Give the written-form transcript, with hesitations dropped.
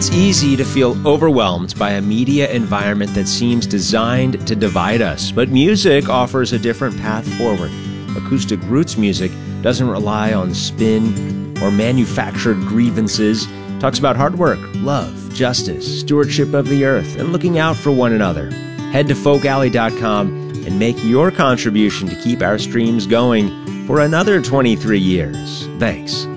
It's easy to feel overwhelmed by a media environment that seems designed to divide us, but music offers a different path forward. Acoustic roots music doesn't rely on spin or manufactured grievances. It talks about hard work, love, justice, stewardship of the earth, and looking out for one another. Head to folkalley.com and make your contribution to keep our streams going for another 23 years. Thanks.